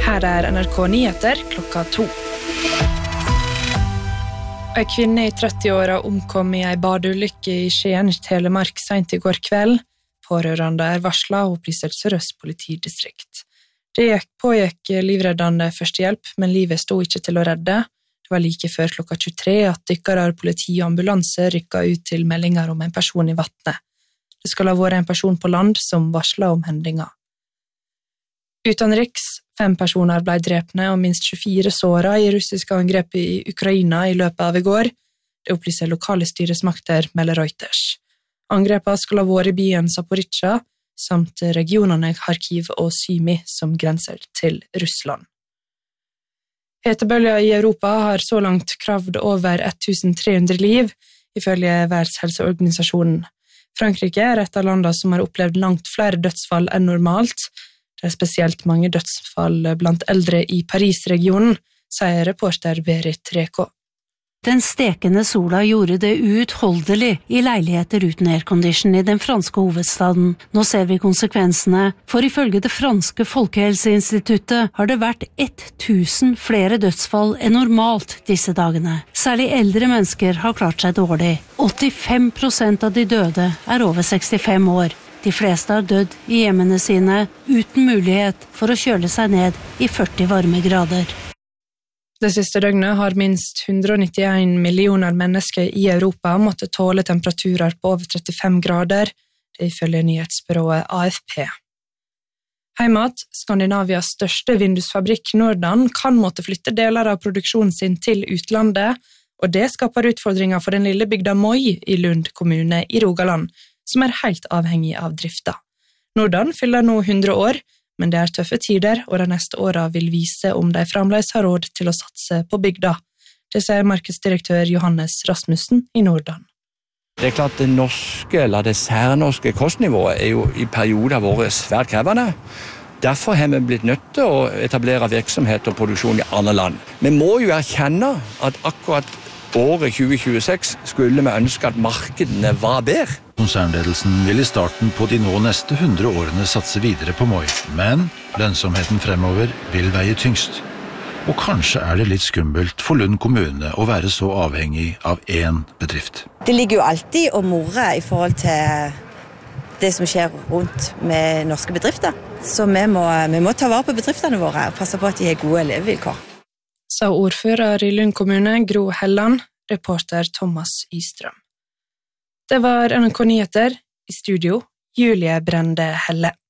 Her NRK Nyheter klokka 2. En kvinne I 30-åra omkom I en badeulykke I Skien, Telemark, sent I går kveld. Pårørende varslet og opplyser Sør-Øst politidistrikt. Det pågikk livreddende førstehjelp, men livet stod ikke til å redde. Det var like før klokka 23 at dykkere, politi og ambulanse rykket ut til meldinger om en person I vattnet. Det skal ha vært en person på land som varslet om hendinga. Utenriks, 5 personer ble drepne og minst 24 såret I russiske angrep I Ukraina I løpet av I går. Det opplyser lokale styresmakter, melder Reuters. Angrepene skulle ha vært I byen Zaporizjzja, samt regionene Kharkiv og Symi som grenser til Russland. Hetebølger I Europa har så langt kravd over 1300 liv, ifølge Verdenshelseorganisasjonen. Frankrike et av landene som har opplevd langt flere dødsfall enn normalt. Det spesielt mange dødsfall blant eldre I Paris-regionen, sier reporter Berit Reko. Den stekende sola gjorde det uutholdelig I leiligheter uten aircondition I den franske hovedstaden. Nå ser vi konsekvensene, for ifølge det franske Folkehelseinstituttet har det vært 1000 flere dødsfall enn normalt disse dagene. Særlig eldre mennesker har klart seg dårlig. 85% av de døde over 65 år. De fleste har dødd I hjemmene sine uten mulighet for å kjøle seg ned I 40 varmegrader. Det siste døgnet har minst 191 millioner mennesker I Europa måttet tåle temperaturer på over 35 grader, det ifølge nyhetsbyrået AFP. Heimat, Skandinavias største vindusfabrikk Nordan, kan måtte flytte deler av produksjonen sin til utlandet, og det skaper utfordringer for den lille bygda Moi I Lund kommune I Rogaland, som helt avhengig av drifta. Nordan fyller nå 100 år, men det tøffe tider, og de neste årene vil vise om de fremdeles har råd til å satse på bygda. Det sier markedsdirektør Johannes Rasmussen I Nordan. Det klart det norske, eller det særnorske kostnivået jo I perioder vært svært krevende. Derfor har vi blitt nødt til å etablere virksomhet og produksjon I andre land. Vi må jo erkjenne at akkurat året 2026 skulle vi ønske at markedene var bedre. Konsernledelsen vil I starten på de nå neste 100 årene satse videre på Moi, men lønnsomheten fremover vil veie tyngst. Og kanskje det litt skummelt for Lund kommune å være så avhengig av én bedrift. Det ligger jo alltid og more I forhold til det som skjer rundt med norske bedrifter. Så vi må ta vare på bedriftene våre og passe på at de har gode levevilkår. Sa ordfører I Lund kommune, Gro Helland, reporter Thomas Ystrøm. Det var NRK Nyheter I studio, Julie Brende Helle.